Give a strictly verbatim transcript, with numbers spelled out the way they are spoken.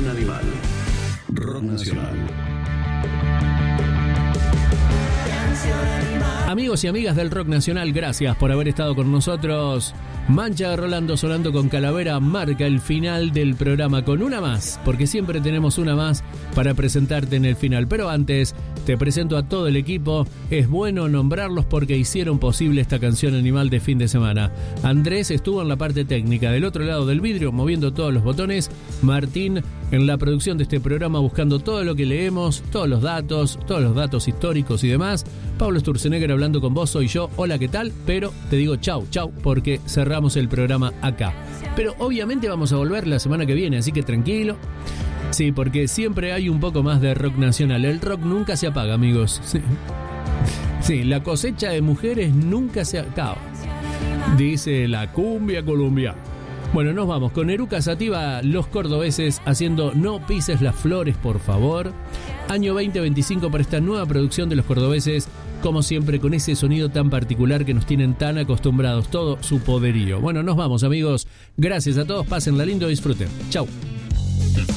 Canción Animal. Rock Nacional. Amigos y amigas del Rock Nacional, gracias por haber estado con nosotros. Mancha de Rolando sonando con Calavera marca el final del programa con una más, porque siempre tenemos una más para presentarte en el final. Pero antes, te presento a todo el equipo. Es bueno nombrarlos porque hicieron posible esta canción animal de fin de semana. Andrés estuvo en la parte técnica, del otro lado del vidrio, moviendo todos los botones. Martín en la producción de este programa, buscando todo lo que leemos, todos los datos, todos los datos históricos y demás. Pablo Sturzenegger hablando con vos, soy yo. Hola, ¿qué tal? Pero te digo chau, chau, porque cerramos el programa acá. Pero obviamente vamos a volver la semana que viene, así que tranquilo. Sí, porque siempre hay un poco más de rock nacional. El rock nunca se apaga, amigos. Sí, sí, la cosecha de mujeres nunca se acaba, dice la cumbia colombiana. Bueno, nos vamos con Eruca Sativa, Los Cordobeses, haciendo No pises las flores, por favor. Año veinte veinticinco para esta nueva producción de Los Cordobeses, como siempre con ese sonido tan particular que nos tienen tan acostumbrados, todo su poderío. Bueno, nos vamos, amigos. Gracias a todos, pásenla lindo, disfruten. Chau.